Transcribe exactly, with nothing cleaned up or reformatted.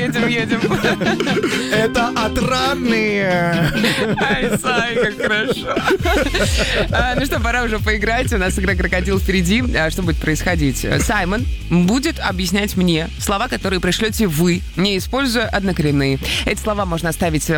едем, едем. Это отрадные. Ай, Сай, как хорошо. А, ну что, пора уже поиграть. У нас игра «Крокодил» впереди. А, что будет происходить? Саймон будет объяснять мне слова, которые пришлете вы, не используя однокоренные. Эти слова можно оставить